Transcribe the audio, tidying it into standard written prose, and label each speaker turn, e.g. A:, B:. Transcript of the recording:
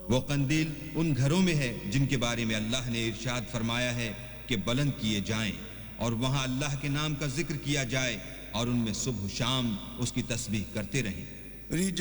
A: वो कंदील उन घरों में है जिनके बारे में अल्लाह ने इरशाद फरमाया है कि बुलंद किए जाएं और वहां अल्लाह के नाम का जिक्र किया जाए और उनमें सुबह शाम उसकी तस्बीह करते रहें।